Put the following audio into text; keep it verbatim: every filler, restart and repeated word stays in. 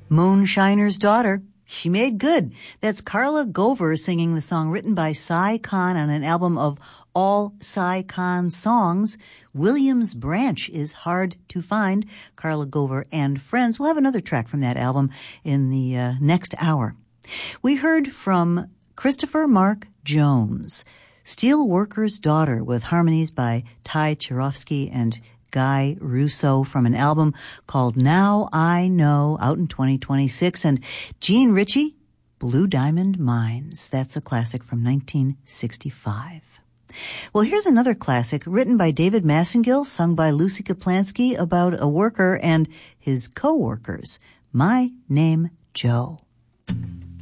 Moonshiner's Daughter. She made good. That's Carla Gover singing the song written by Cy Khan on an album of all Cy Khan songs. Williams Branch is hard to find. Carla Gover and Friends. We'll have another track from that album in the uh, next hour. We heard from Christopher Mark Jones, Steelworker's Daughter, with harmonies by Ty Charovsky and Guy Russo from an album called Now I Know, out in twenty twenty-six. And Gene Ritchie, Blue Diamond Mines. That's a classic from nineteen sixty-five. Well, here's another classic written by David Massengill, sung by Lucy Kaplansky, about a worker and his co-workers. My Name, Joe.